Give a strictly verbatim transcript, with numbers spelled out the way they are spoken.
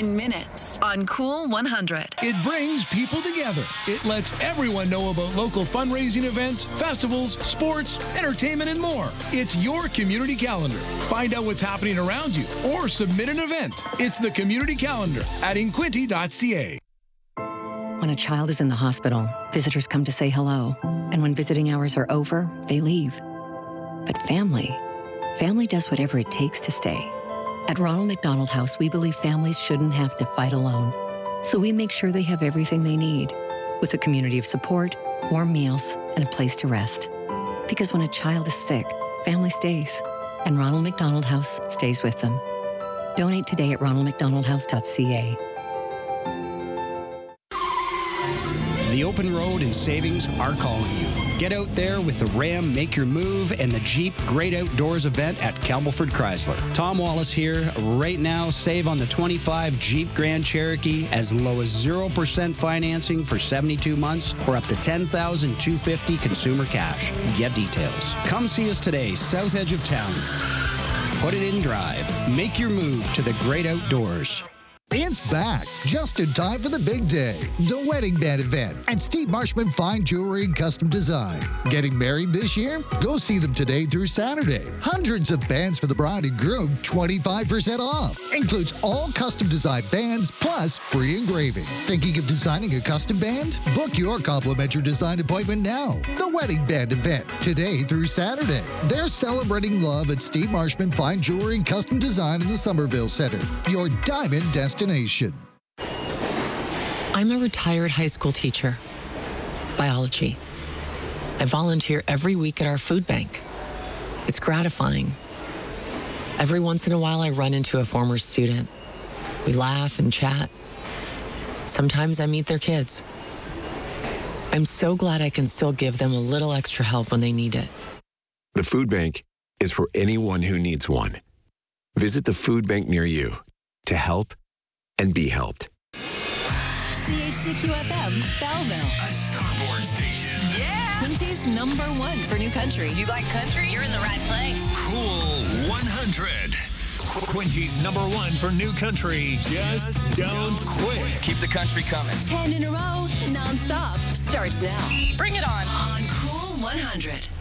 in minutes on Cool one hundred. It brings people together. It lets everyone know about local fundraising events, festivals, sports, entertainment, and more. It's your community calendar. Find out what's happening around you or submit an event. It's the Community Calendar at inquinty dot c a. When a child is in the hospital, visitors come to say hello. And when visiting hours are over, they leave. But family, family does whatever it takes to stay. At Ronald McDonald House, we believe families shouldn't have to fight alone. So we make sure they have everything they need, with a community of support, warm meals, and a place to rest. Because when a child is sick, family stays. And Ronald McDonald House stays with them. Donate today at ronald mcdonald house dot c a. The open road and savings are calling you. Get out there with the Ram Make Your Move and the Jeep Great Outdoors event at Campbellford Chrysler. Tom Wallace here. Right now, save on the twenty-five Jeep Grand Cherokee as low as zero percent financing for seventy-two months or up to ten thousand two hundred fifty dollars consumer cash. Get details. Come see us today, south edge of town. Put it in drive. Make your move to the Great Outdoors. It's back, just in time for the big day, the Wedding Band event at Steve Marshman Fine Jewelry and Custom Design. Getting married this year? Go see them today through Saturday. Hundreds of bands for the bride and groom, twenty-five percent off. Includes all custom design bands, plus free engraving. Thinking of designing a custom band? Book your complimentary design appointment now. The Wedding Band event, today through Saturday. They're celebrating love at Steve Marshman Fine Jewelry and Custom Design in the Somerville Center. Your diamond destination. I'm a retired high school teacher. Biology. I volunteer every week at our food bank. It's gratifying. Every once in a while, I run into a former student. We laugh and chat. Sometimes I meet their kids. I'm so glad I can still give them a little extra help when they need it. The food bank is for anyone who needs one. Visit the food bank near you to help and be helped. C H C Q F M, Belleville. A Starboard station. Yeah. Quincy's number one for new country. You like country? You're in the right place. Cool one hundred. Quincy's number one for new country. Just, Just don't, don't quit. Keep the country coming. Ten in a row, nonstop. Starts now. Bring it on. On Cool one hundred.